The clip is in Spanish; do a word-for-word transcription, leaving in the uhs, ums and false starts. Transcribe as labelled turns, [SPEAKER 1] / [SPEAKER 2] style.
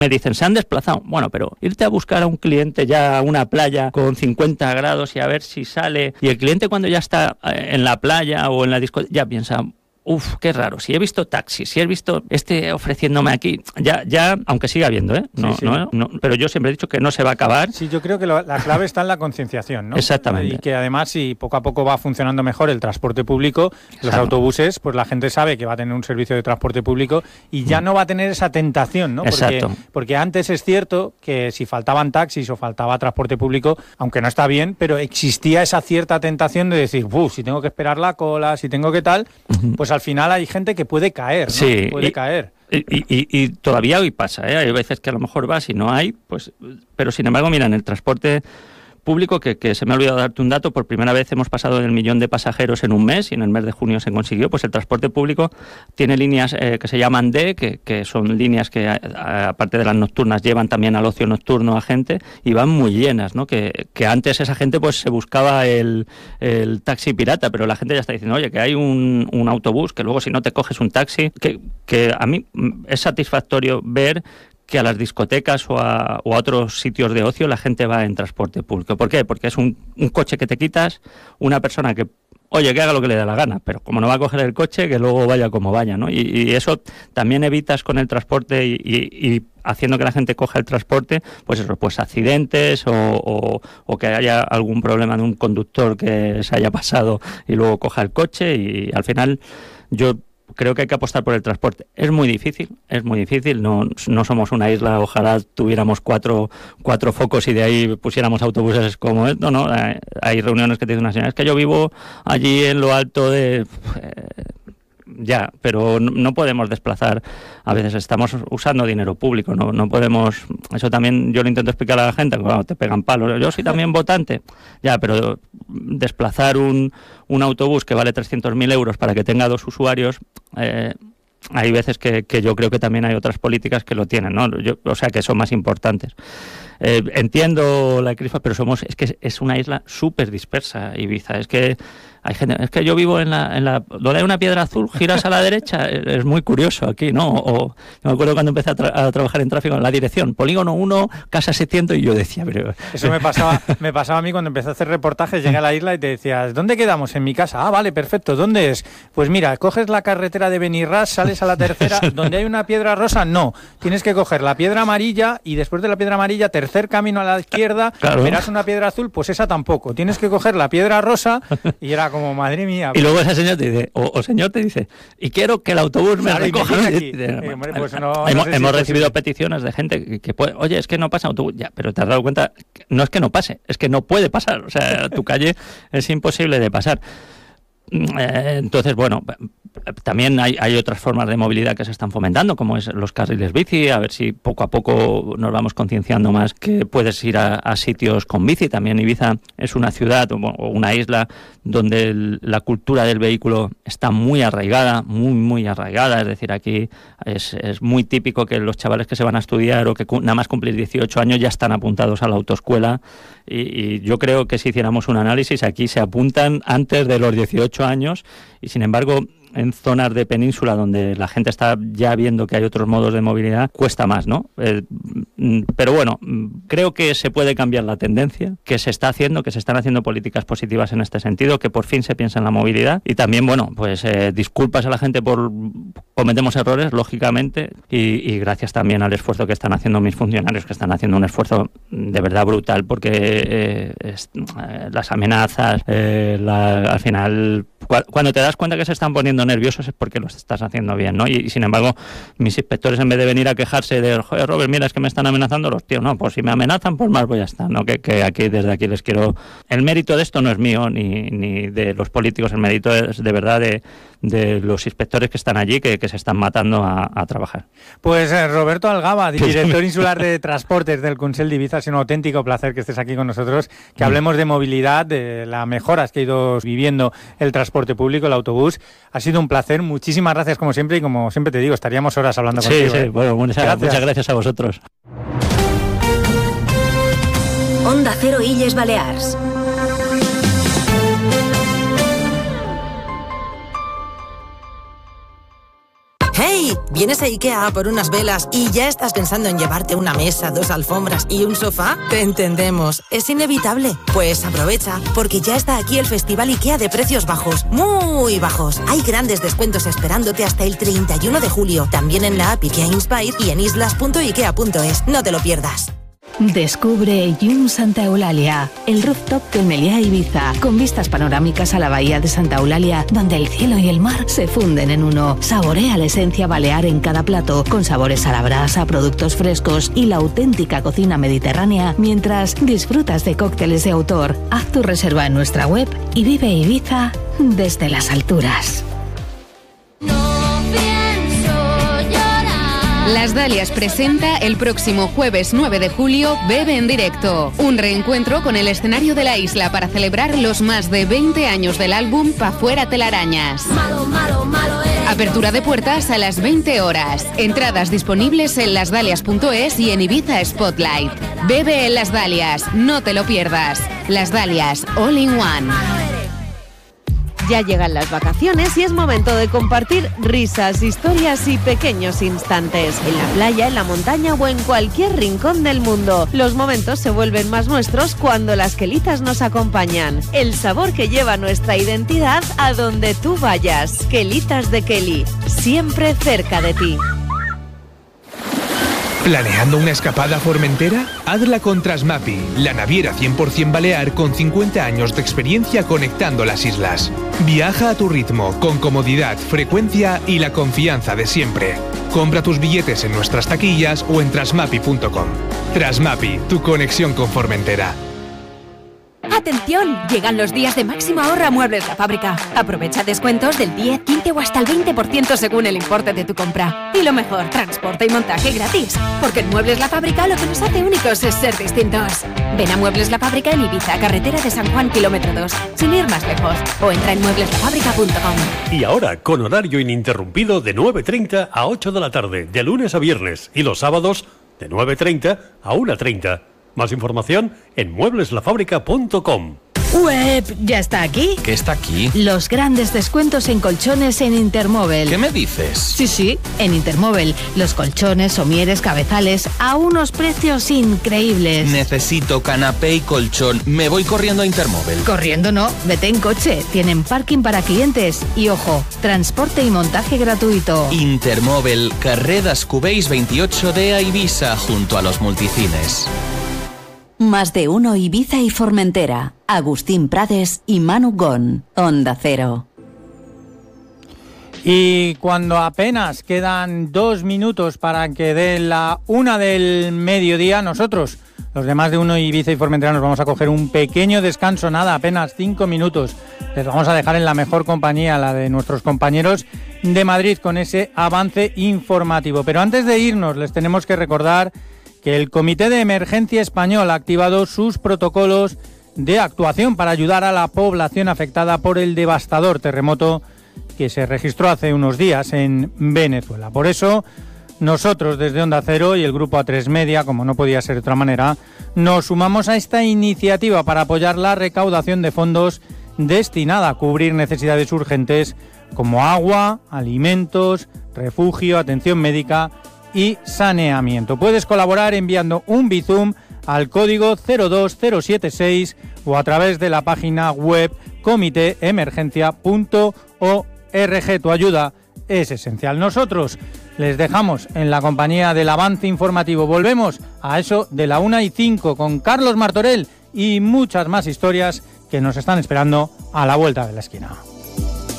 [SPEAKER 1] Me dicen, se han desplazado. Bueno, pero irte a buscar a un cliente ya a una playa con cincuenta grados y a ver si sale. Y el cliente cuando ya está en la playa o en la discoteca ya piensa... Uf, qué raro, si he visto taxis, si he visto este ofreciéndome aquí, ya, ya aunque siga habiendo, ¿eh? No, sí, sí. No, no, pero yo siempre he dicho que no se va a acabar.
[SPEAKER 2] Sí, yo creo que lo, la clave está en la concienciación, ¿no?
[SPEAKER 1] Exactamente.
[SPEAKER 2] Y que además, si poco a poco va funcionando mejor el transporte público, Exacto. los autobuses, pues la gente sabe que va a tener un servicio de transporte público y ya no va a tener esa tentación, ¿no? Porque,
[SPEAKER 1] Exacto.
[SPEAKER 2] porque antes es cierto que si faltaban taxis o faltaba transporte público, aunque no está bien, pero existía esa cierta tentación de decir, uff, si tengo que esperar la cola, si tengo que tal, uh-huh. pues al final hay gente que puede caer, ¿no?
[SPEAKER 1] Sí,
[SPEAKER 2] puede
[SPEAKER 1] y,
[SPEAKER 2] caer.
[SPEAKER 1] Y, y, y todavía hoy pasa, ¿eh? Hay veces que a lo mejor vas y no hay, pues, pero sin embargo, mira, en el transporte público, que, que se me ha olvidado darte un dato, por primera vez hemos pasado del millón de pasajeros en un mes y en el mes de junio se consiguió, pues el transporte público tiene líneas eh, que se llaman D, que, que son líneas que a, aparte de las nocturnas llevan también al ocio nocturno a gente y van muy llenas, ¿no? Que, que antes esa gente pues se buscaba el, el taxi pirata, pero la gente ya está diciendo, oye, que hay un, un autobús, que luego si no te coges un taxi, que, que a mí es satisfactorio ver que a las discotecas o a, o a otros sitios de ocio la gente va en transporte público. ¿Por qué? Porque es un, un coche que te quitas, una persona que, oye, que haga lo que le dé la gana, pero como no va a coger el coche, que luego vaya como vaya, ¿no? Y, y eso también evitas con el transporte y, y, y haciendo que la gente coja el transporte, pues eso, pues accidentes o, o, o que haya algún problema de un conductor que se haya pasado y luego coja el coche y al final yo... creo que hay que apostar por el transporte. Es muy difícil, es muy difícil. No, no somos una isla, ojalá tuviéramos cuatro, cuatro focos y de ahí pusiéramos autobuses como esto, ¿no? Hay reuniones que te dicen una señora, es que yo vivo allí en lo alto de... Eh, ya, pero no, no podemos desplazar, a veces estamos usando dinero público, no, no podemos, eso también yo lo intento explicar a la gente, cuando te pegan palos, yo soy también votante, ya, pero desplazar un, un autobús que vale trescientos mil euros para que tenga dos usuarios, eh, hay veces que, que yo creo que también hay otras políticas que lo tienen, ¿no? Yo, o sea, que son más importantes. Eh, entiendo la crisis, pero somos, es que es una isla súper dispersa, Ibiza, es que hay gente, es que yo vivo en la, en la, donde hay una piedra azul, giras a la derecha, es muy curioso aquí, ¿no? O me acuerdo cuando empecé a, tra- a trabajar en tráfico en la dirección, polígono uno, casa setecientos, y yo decía, pero...
[SPEAKER 2] Eso me pasaba, me pasaba a mí cuando empecé a hacer reportajes, llegué a la isla y te decías, ¿dónde quedamos? En mi casa. Ah, vale, perfecto, ¿dónde es? Pues mira, coges la carretera de Benirrás, sales a la tercera, donde hay una piedra rosa, no, tienes que coger la piedra amarilla y después de la piedra amarilla, tercer camino a la izquierda, claro. Verás una piedra azul, pues esa tampoco, tienes que coger la piedra rosa y era como, madre mía.
[SPEAKER 1] Y luego esa señora te dice, o, o señor te dice, y quiero que el autobús me
[SPEAKER 2] claro,
[SPEAKER 1] recoja.
[SPEAKER 2] Me aquí. Eh, hombre, pues no,
[SPEAKER 1] hemos
[SPEAKER 2] no sé
[SPEAKER 1] hemos
[SPEAKER 2] si
[SPEAKER 1] recibido
[SPEAKER 2] posible.
[SPEAKER 1] peticiones de gente que, que puede, oye, es que no pasa autobús, ya, pero te has dado cuenta, no es que no pase, es que no puede pasar, o sea, tu calle es imposible de pasar. Eh, entonces, bueno, también hay, hay otras formas de movilidad que se están fomentando, como es los carriles bici, a ver si poco a poco nos vamos concienciando más que puedes ir a, a sitios con bici. También Ibiza es una ciudad o una isla donde el, la cultura del vehículo está muy arraigada, muy, muy arraigada, es decir, aquí es, es muy típico que los chavales que se van a estudiar o que cu- nada más cumplir dieciocho años ya están apuntados a la autoescuela y, y yo creo que si hiciéramos un análisis aquí se apuntan antes de los dieciocho años y sin embargo en zonas de península donde la gente está ya viendo que hay otros modos de movilidad, cuesta más, ¿no? Eh, pero bueno, creo que se puede cambiar la tendencia, que se está haciendo, que se están haciendo políticas positivas en este sentido, que por fin se piensa en la movilidad y también, bueno, pues eh, disculpas a la gente por cometemos errores, lógicamente, y, y gracias también al esfuerzo que están haciendo mis funcionarios, que están haciendo un esfuerzo de verdad brutal, porque eh, es, eh, las amenazas, eh, la, al final, cu- cuando te das cuenta que se están poniendo nerviosos es porque lo estás haciendo bien, ¿no? Y, y sin embargo, mis inspectores en vez de venir a quejarse de, joder, Robert, mira, es que me están amenazando los tíos, no, pues si me amenazan, pues más voy a estar, ¿no? Que, que aquí, desde aquí les quiero... El mérito de esto no es mío, ni, ni de los políticos, el mérito es de verdad de, de los inspectores que están allí, que, que se están matando a, a trabajar.
[SPEAKER 2] Pues eh, Roberto Algaba, director insular de Transportes del Consell d'Ibiza, es un auténtico placer que estés aquí con nosotros, que hablemos de movilidad, de las mejoras que ha ido viviendo el transporte público, el autobús. Ha sido un placer, muchísimas gracias como siempre y como siempre te digo, estaríamos horas hablando
[SPEAKER 1] sí,
[SPEAKER 2] contigo.
[SPEAKER 1] Sí, sí,
[SPEAKER 2] ¿eh?
[SPEAKER 1] bueno, muchas gracias. muchas gracias a vosotros.
[SPEAKER 3] Onda Cero Illes Balears. ¡Hey!
[SPEAKER 4] Sí, vienes a IKEA a por unas velas y ya estás pensando en llevarte una mesa, dos alfombras y un sofá. Te entendemos, es inevitable. Pues aprovecha, porque ya está aquí el Festival IKEA de precios bajos, muy bajos. Hay grandes descuentos esperándote hasta el treinta y uno de julio. También en la app IKEA Inspire y en islas punto ikea punto es. No te lo pierdas.
[SPEAKER 5] Descubre Yum Santa Eulalia, el rooftop de Meliá Ibiza, con vistas panorámicas a la bahía de Santa Eulalia, donde el cielo y el mar se funden en uno. Saborea la esencia balear en cada plato, con sabores a la brasa, productos frescos y la auténtica cocina mediterránea, mientras disfrutas de cócteles de autor. Haz tu reserva en nuestra web y vive Ibiza desde las alturas.
[SPEAKER 6] Las Dalias presenta el próximo jueves nueve de julio Bebe en directo, un reencuentro con el escenario de la isla para celebrar los más de veinte años del álbum Pa' Fuera Telarañas. Malo, malo, malo eres. Apertura de puertas a las veinte horas. Entradas disponibles en las dalias punto es y en Ibiza Spotlight. Bebe en Las Dalias, no te lo pierdas. Las Dalias, all in one.
[SPEAKER 7] Ya llegan las vacaciones y es momento de compartir risas, historias y pequeños instantes. En la playa, en la montaña o en cualquier rincón del mundo. Los momentos se vuelven más nuestros cuando las quelitas nos acompañan. El sabor que lleva nuestra identidad a donde tú vayas. Quelitas de Kelly, siempre cerca de ti.
[SPEAKER 8] ¿Planeando una escapada a Formentera? Hazla con Trasmapi, la naviera cien por ciento balear con cincuenta años de experiencia conectando las islas. Viaja a tu ritmo, con comodidad, frecuencia y la confianza de siempre. Compra tus billetes en nuestras taquillas o en trasmapi punto com. Trasmapi, tu conexión con Formentera.
[SPEAKER 9] ¡Atención! Llegan los días de máximo ahorro a Muebles La Fábrica. Aprovecha descuentos del diez, quince o hasta el veinte por ciento según el importe de tu compra. Y lo mejor, transporte y montaje gratis. Porque en Muebles La Fábrica lo que nos hace únicos es ser distintos. Ven a Muebles La Fábrica en Ibiza, carretera de San Juan, kilómetro dos, sin ir más lejos. O entra en muebles la fábrica punto com.
[SPEAKER 10] Y ahora, con horario ininterrumpido de nueve treinta a ocho de la tarde, de lunes a viernes. Y los sábados, de nueve treinta a una treinta. Más información en muebles la fábrica punto com.
[SPEAKER 5] Web, ¿ya está aquí?
[SPEAKER 11] ¿Qué está aquí?
[SPEAKER 5] Los grandes descuentos en colchones en Intermóvil.
[SPEAKER 11] ¿Qué me dices?
[SPEAKER 5] Sí, sí, en Intermóvil. Los colchones, somieres, cabezales a unos precios increíbles.
[SPEAKER 11] Necesito canapé y colchón. Me voy corriendo a Intermóvil.
[SPEAKER 5] Corriendo no, vete en coche. Tienen parking para clientes y, ojo, transporte y montaje gratuito.
[SPEAKER 11] Intermóvil, carrer Descubells veintiocho D a Ibiza, junto a los multicines.
[SPEAKER 12] Más de uno Ibiza y Formentera. Agustín Prades y Manu Gon. Onda Cero.
[SPEAKER 2] Y cuando apenas quedan dos minutos para que dé la una del mediodía, nosotros, los demás de uno Ibiza y Formentera, nos vamos a coger un pequeño descanso, nada, apenas cinco minutos. Les vamos a dejar en la mejor compañía, la de nuestros compañeros de Madrid, con ese avance informativo. Pero antes de irnos, les tenemos que recordar que el Comité de Emergencia Español ha activado sus protocolos de actuación para ayudar a la población afectada por el devastador terremoto que se registró hace unos días en Venezuela. Por eso, nosotros desde Onda Cero y el Grupo A tres Media, como no podía ser de otra manera, nos sumamos a esta iniciativa para apoyar la recaudación de fondos destinada a cubrir necesidades urgentes como agua, alimentos, refugio, atención médica y saneamiento. Puedes colaborar enviando un Bizum al código cero dos cero siete seis o a través de la página web comité emergencia punto org. Tu ayuda es esencial. Nosotros les dejamos en la compañía del avance informativo. Volvemos a eso de la una y cinco con Carlos Martorell y muchas más historias que nos están esperando a la vuelta de la esquina.